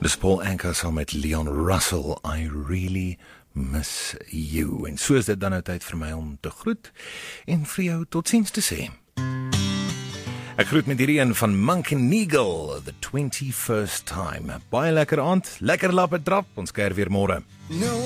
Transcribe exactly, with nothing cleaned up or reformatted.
Dis Paul Anka saam met Leon Russell, I really miss you. En so is dit dan nou tyd vir my om te groet en vir jou totsiens te sê. Ek groet met hierdie een van Monk and Eagle, The twenty-first Time. Baie lekker aand, lekker lappe trap, ons kuier weer môre. No.